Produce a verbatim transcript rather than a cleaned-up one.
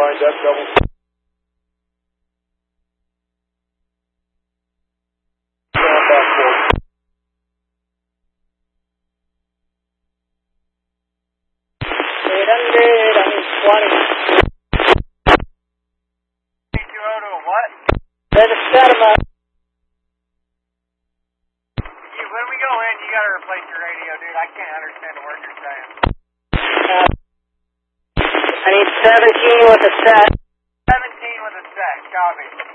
lined up, double. Stand back forward. eight hundred, I'm twenty. two oh to a what? There's a set of us. You, when we go in, you got to replace your radio, dude. I can't understand the words you're saying. Uh, I need seventeen with a set. seventeen with a set. Copy.